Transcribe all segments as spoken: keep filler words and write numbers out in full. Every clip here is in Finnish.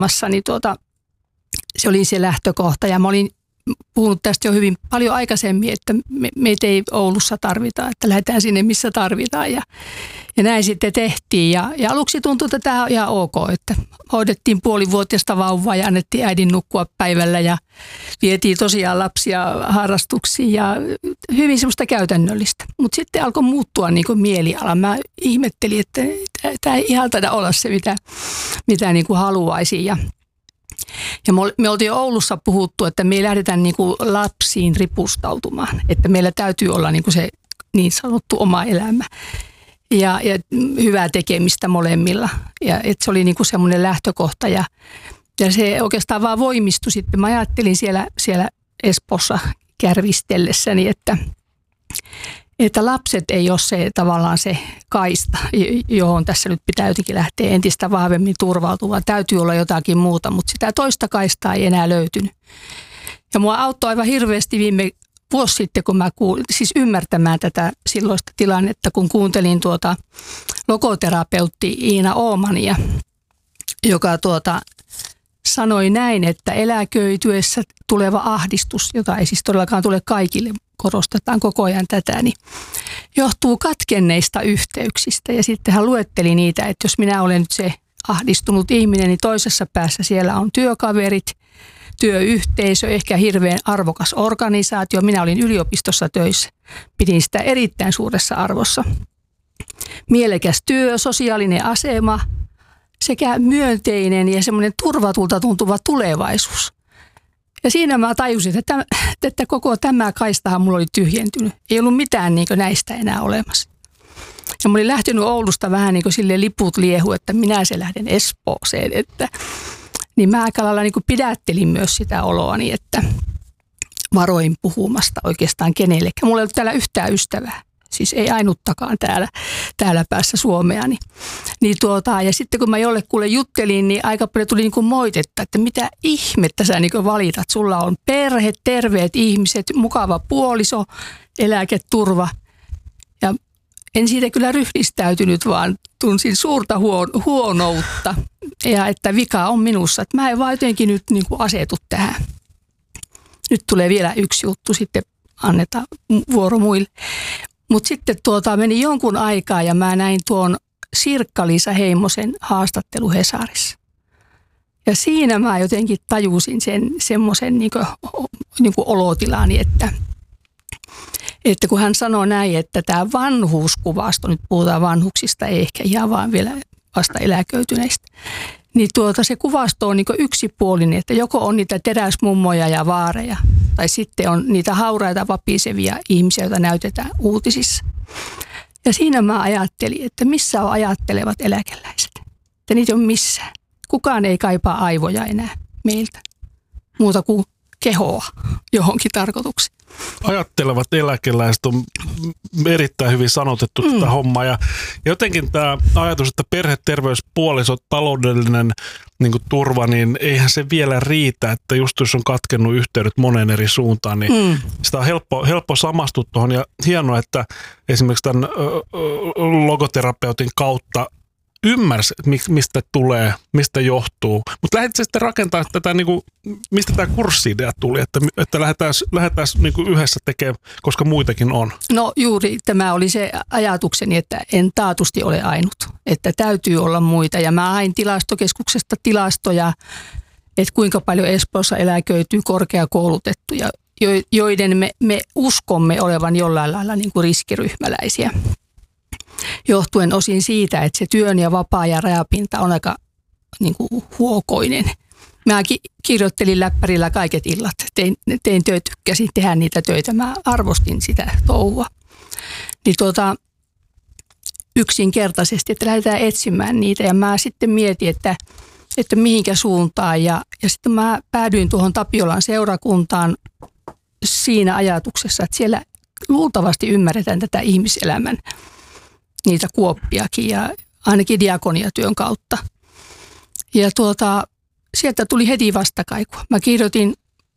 niin tuota, se oli se lähtökohta ja mä olin puhunut tästä jo hyvin paljon aikaisemmin, että me, meitä ei Oulussa tarvita, että lähdetään sinne missä tarvitaan ja, ja näin sitten tehtiin ja, ja aluksi tuntui, että tämä on ihan ok, että hoidettiin puolivuotiaista vauvaa ja annettiin äidin nukkua päivällä ja vietiin tosiaan lapsia harrastuksiin ja hyvin semmoista käytännöllistä, mutta sitten alkoi muuttua niin kuin mieliala. Mä ihmettelin, että tämä ei ihan taida olla se, mitä, mitä niin kuin haluaisin ja Ja me oltiin jo Oulussa puhuttu, että me ei lähdetä niin kuin lapsiin ripustautumaan, että meillä täytyy olla niin kuin se niin sanottu oma elämä ja, ja hyvää tekemistä molemmilla. Ja että se oli niin kuin semmoinen lähtökohta ja, ja se oikeastaan vaan voimistui sitten. Mä ajattelin siellä, siellä Espoossa kärvistellessäni, että, että lapset ei ole se tavallaan se kaista, johon tässä nyt pitää jotenkin lähteä entistä vahvemmin turvautumaan. Täytyy olla jotakin muuta, mutta sitä toista kaistaa ei enää löytynyt. Ja mua auttoi aivan hirveästi viime vuosi sitten, kun mä kuulin, siis ymmärtämään tätä silloista tilannetta, kun kuuntelin tuota logoterapeutti Iina Oomania, joka tuota sanoi näin, että eläköityessä tuleva ahdistus, jota ei siis todellakaan tule kaikille, korostetaan koko ajan tätä, niin johtuu katkenneista yhteyksistä. Ja sitten hän luetteli niitä, että jos minä olen nyt se ahdistunut ihminen, niin toisessa päässä siellä on työkaverit, työyhteisö, ehkä hirveän arvokas organisaatio. Minä olin yliopistossa töissä, pidin sitä erittäin suuressa arvossa. Mielekäs työ, sosiaalinen asema sekä myönteinen ja semmoinen turvatulta tuntuva tulevaisuus. Ja siinä mä tajusin, että, että koko tämä kaistahan mulla oli tyhjentynyt. Ei ollut mitään niin kuin näistä enää olemassa. Ja mä olin lähtenyt Oulusta vähän niin kuin silleen liput liehu, että minä se lähden Espooseen. Että, niin mä aika lailla niin kuin pidättelin myös sitä oloani, että varoin puhumasta oikeastaan kenellekään. Mulla ei ollut täällä yhtään ystävää. Siis ei ainuttakaan täällä, täällä päässä Suomea. Niin, niin tuota, ja sitten kun mä jollekulle juttelin, niin aika paljon tuli niin kuin moitetta, että mitä ihmettä sä niin kuin valitat. Sulla on perhe, terveet ihmiset, mukava puoliso, eläketurva. Ja en siitä kyllä ryhdistäytynyt, vaan tunsin suurta huon, huonoutta. Ja että vika on minussa, että mä en vaan jotenkin nyt niin kuin asetu tähän. Nyt tulee vielä yksi juttu, sitten annetaan vuoro muille. Mutta sitten tuota, meni jonkun aikaa ja mä näin tuon Sirkka-Liisa Heimosen haastattelu Hesarissa. Ja siinä mä jotenkin tajusin sen semmoisen niinku, niinku olotilani, että, että kun hän sanoi näin, että tämä vanhuuskuvasto, nyt puhutaan vanhuksista, ei ehkä ihan vaan vielä vasta eläköityneistä, niin tuota, se kuvasto on niinku yksipuolinen, että joko on niitä teräsmummoja ja vaareja, tai sitten on niitä hauraita vapisevia ihmisiä, joita näytetään uutisissa. Ja siinä mä ajattelin, että missä on ajattelevat eläkeläiset. Että niitä on missään. Kukaan ei kaipaa aivoja enää meiltä, muuta kuin kehoa johonkin tarkoitukseen. Ajattelevat eläkeläiset on erittäin hyvin sanotettu mm. tätä hommaa. Ja jotenkin tämä ajatus, että perhe, terveys, puoliso, taloudellinen niin kuin turva, niin eihän se vielä riitä, että just jos on katkennut yhteydet moneen eri suuntaan, niin mm. sitä on helppo, helppo samastua tuohon. Ja hienoa, että esimerkiksi tämän logoterapeutin kautta ymmärsi, mistä tulee, mistä johtuu. Mutta lähditkö sä sitten rakentamaan tätä, niin kuin, mistä tämä kurssi-idea tuli, että, että lähdetään, lähdetään niin kuin yhdessä tekemään, koska muitakin on? No juuri tämä oli se ajatukseni, että en taatusti ole ainut, että täytyy olla muita. Ja mä hain tilastokeskuksesta tilastoja, että kuinka paljon Espoossa eläköityy korkeakoulutettuja, joiden me, me uskomme olevan jollain lailla niin kuin riskiryhmäläisiä. Johtuen osin siitä, että se työn ja vapaa ja rajapinta on aika niin kuin huokoinen. Mä ki- kirjoittelin läppärillä kaiket illat. Tein, tein töitä, tykkäsin tehdä niitä töitä. Mä arvostin sitä touhua. Niin tuota, yksinkertaisesti, että lähdetään etsimään niitä. Ja mä sitten mietin, että, että mihinkä suuntaan. Ja, ja sitten mä päädyin tuohon Tapiolan seurakuntaan siinä ajatuksessa, että siellä luultavasti ymmärretään tätä ihmiselämän niitä kuoppiakin ja ainakin diakoniatyön kautta. Ja tuota, sieltä tuli heti vastakaikua. Mä kirjoitin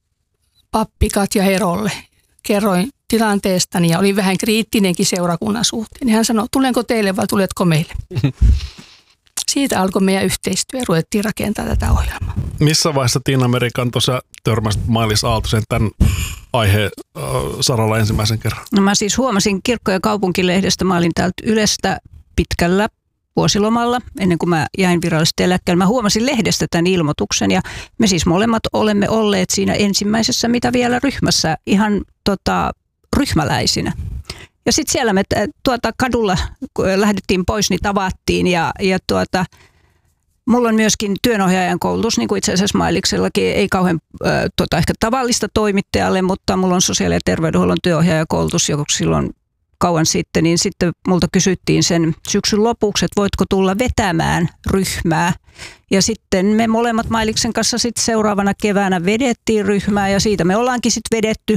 pappi Katja Herolle, kerroin tilanteestani ja olin vähän kriittinenkin seurakunnan suhteen. Hän sanoi, tulenko teille vai tuletko meille? siitä alkoi meidän yhteistyö ja ruvettiin rakentamaan tätä ohjelmaa. Missä vaiheessa Tiina Merikanto sä törmäsit Mailis Aaltosen tämän aiheen äh, saralla ensimmäisen kerran? No mä siis huomasin Kirkko- ja kaupunkilehdestä, mä olin täältä Ylestä pitkällä vuosilomalla, ennen kuin mä jäin virallisesti eläkkeelle. Mä huomasin lehdestä tämän ilmoituksen ja me siis molemmat olemme olleet siinä ensimmäisessä, mitä vielä ryhmässä, ihan tota, ryhmäläisinä. Ja sitten siellä me tuota, kadulla, kun lähdettiin pois, niin tavattiin ja, ja tuota, mulla on myöskin työnohjaajan koulutus, niin kuin itse asiassa Mailiksellakin, ei kauhean äh, tota, ehkä tavallista toimittajalle, mutta mulla on sosiaali- ja terveydenhuollon työnohjaajakoulutus, joka silloin kauan sitten, niin sitten multa kysyttiin sen syksyn lopuksi, että voitko tulla vetämään ryhmää. Ja sitten me molemmat Mailiksen kanssa sitten seuraavana keväänä vedettiin ryhmää ja siitä me ollaankin sitten vedetty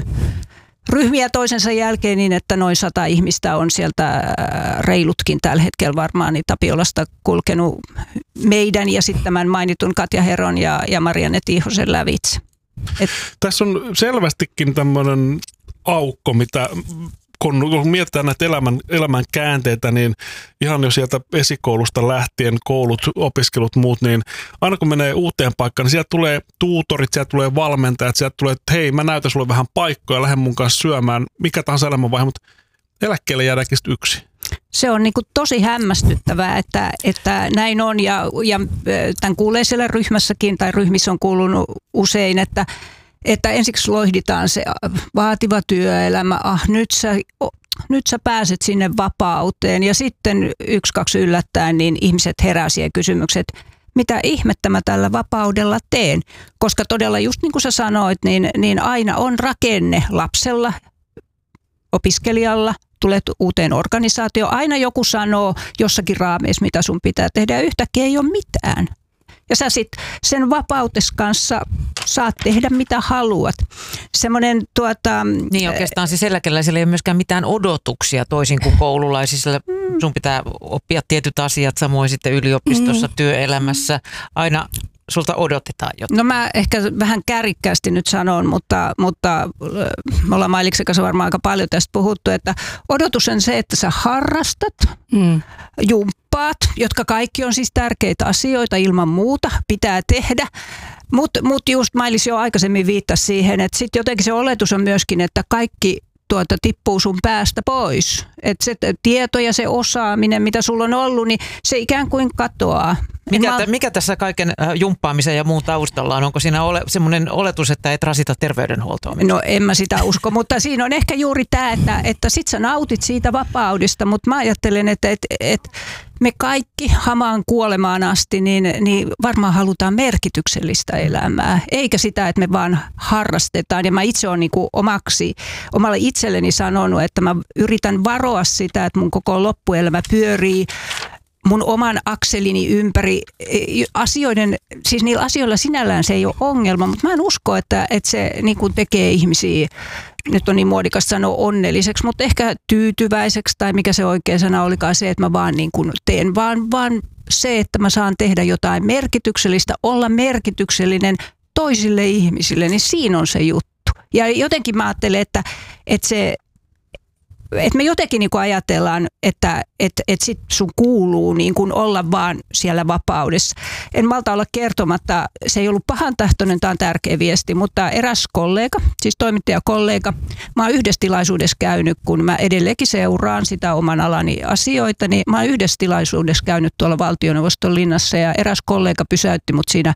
ryhmiä toisensa jälkeen niin, että noin sata ihmistä on sieltä reilutkin tällä hetkellä varmaan niin Tapiolasta kulkenut meidän ja sitten tämän mainitun Katja Heron ja, ja Marianne Tiihosen lävitse. Et Tässä on selvästikin tämmöinen aukko, mitä kun mietitään näitä elämän, elämän käänteitä, niin ihan jo sieltä esikoulusta lähtien, koulut, opiskelut, muut, niin aina kun menee uuteen paikkaan, niin sieltä tulee tuutorit, sieltä tulee valmentajat, sieltä tulee, että hei, mä näytän sulle vähän paikkoja, lähden mun kanssa syömään, mikä tahansa elämänvaihe, mutta eläkkeelle jäädäänkin yksi. Se on niin kuin tosi hämmästyttävää, että, että näin on ja, ja tämän kuulee siellä ryhmässäkin tai ryhmissä on kuulunut usein, että Että ensiksi loihditaan se vaativa työelämä, ah nyt sä, nyt sä pääset sinne vapauteen ja sitten yksi, kaksi yllättäen niin ihmiset herää siihen kysymykset, mitä ihmettä mä tällä vapaudella teen. Koska todella just niin kuin sä sanoit, niin, niin aina on rakenne lapsella, opiskelijalla, tulet uuteen organisaatioon, aina joku sanoo jossakin raameissa, mitä sun pitää tehdä ja yhtäkkiä ei ole mitään. Ja sä sitten sen vapautes kanssa saat tehdä mitä haluat. Semmoinen tuota... Niin oikeastaan siis eläkeläisellä ei ole myöskään mitään odotuksia toisin kuin koululaisilla. Mm. Sun pitää oppia tietyt asiat, samoin sitten yliopistossa, mm. työelämässä. Aina sulta odotetaan jotain. No mä ehkä vähän kärikkästi nyt sanon, mutta, mutta me ollaan Mailiksen kanssa varmaan aika paljon tästä puhuttu, että odotus on se, että sä harrastat, mm. jumppaat, jotka kaikki on siis tärkeitä asioita ilman muuta, pitää tehdä. Mutta mut just Mailis jo aikaisemmin viittasi siihen, että sitten jotenkin se oletus on myöskin, että kaikki tuota tippuu sun päästä pois. Että se tieto ja se osaaminen, mitä sulla on ollut, niin se ikään kuin katoaa. Mikä, mä... mikä tässä kaiken jumppaamisen ja muun taustalla on? Onko siinä ole, semmoinen oletus, että et rasita terveydenhuoltoa? No en mä sitä usko, mutta siinä on ehkä juuri tämä, että, että sit sä nautit siitä vapaudesta, mutta mä ajattelen, että, että, että me kaikki hamaan kuolemaan asti, niin, niin varmaan halutaan merkityksellistä elämää, eikä sitä, että me vaan harrastetaan. Ja mä itse olen niin kuin omaksi, omalle itselleni sanonut, että mä yritän varoa sitä, että mun koko loppuelämä pyörii mun oman akselini ympäri asioiden, siis niillä asioilla sinällään se ei ole ongelma, mutta mä en usko, että, että se niin kuin tekee ihmisiä, nyt on niin muodikasta sanoa onnelliseksi, mutta ehkä tyytyväiseksi tai mikä se oikea sana olikaan se, että mä vaan niin kuin teen, vaan, vaan se, että mä saan tehdä jotain merkityksellistä, olla merkityksellinen toisille ihmisille, niin siinä on se juttu. Ja jotenkin mä ajattelen, että, että se että me jotenkin niin kuin ajatellaan, että et, et sit sun kuuluu niin kuin olla vaan siellä vapaudessa. En malta olla kertomatta, se ei ollut pahantahtoinen, tämä on tärkeä viesti, mutta eräs kollega, siis toimittajakollega, mä oon yhdessä tilaisuudessa käynyt, kun mä edelleenkin seuraan sitä oman alani asioita, niin mä oon yhdessä tilaisuudessa käynyt tuolla Valtioneuvoston linnassa ja eräs kollega pysäytti mut siinä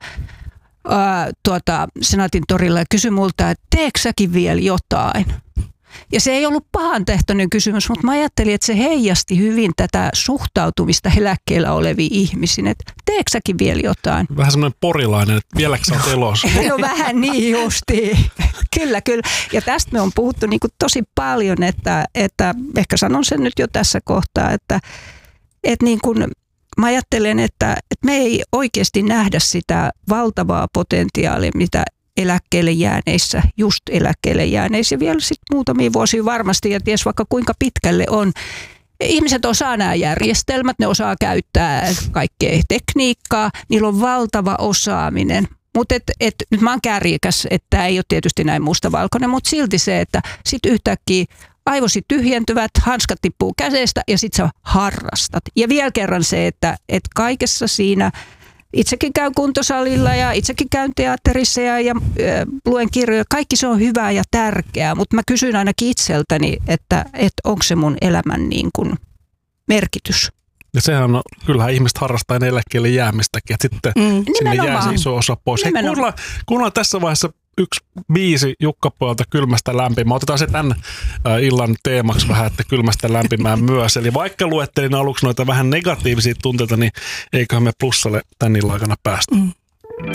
ää, tuota, Senaatin torilla ja kysyi multa, että teekö säkin vielä jotain? Ja se ei ollut pahantehtoinen kysymys, mutta mä ajattelin, että se heijasti hyvin tätä suhtautumista eläkkeellä oleviin ihmisiin. Että teekö säkin vielä jotain? Vähän semmoinen porilainen, että vieläkö sä oot elossa? No vähän niin justiin. Kyllä, kyllä. Ja tästä me on puhuttu niin kuin tosi paljon, että, että ehkä sanon sen nyt jo tässä kohtaa, että, että niin kuin mä ajattelen, että, että me ei oikeasti nähdä sitä valtavaa potentiaalia, mitä eläkkeelle jääneissä, just eläkkeelle jääneissä vielä sitten muutamia vuosia varmasti ja ties vaikka kuinka pitkälle on. Ihmiset osaa nämä järjestelmät, ne osaa käyttää kaikkea tekniikkaa, niillä on valtava osaaminen, Mutta et, et, nyt mä oon kärjekäs, että tämä ei ole tietysti näin mustavalkoinen, mutta silti se, että sitten yhtäkkiä aivosi tyhjentyvät, hanskat tippuu kädestä ja sitten sä harrastat. Ja vielä kerran se, että et kaikessa siinä, itsekin käyn kuntosalilla ja itsekin käyn teatterissa ja, ja äh, luen kirjoja, kaikki se on hyvää ja tärkeää, mutta mä kysyn ainakin itseltäni, että et onko se mun elämän niin kuin merkitys. Ja sehän on, kyllähän ihmiset harrastaa eläkkeelle jäämistäkin, että sitten mm. sinne jää se iso osa pois. Hei, kuunnellaan, kuunnellaan tässä vaiheessa yksi biisi Jukka-pojalta Kylmästä lämpimään. Otetaan se tämän äh, illan teemaksi vähän, että kylmästä lämpimään myös. Eli vaikka luettelin aluksi noita vähän negatiivisia tunteita, niin eiköhän me plussalle tän illan aikana päästä. Mm.